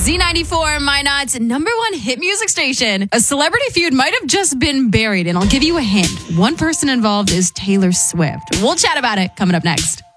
Z94, Minot's number one hit music station. A celebrity feud might have just been buried, and I'll give you a hint. One person involved is Taylor Swift. We'll chat about it coming up next.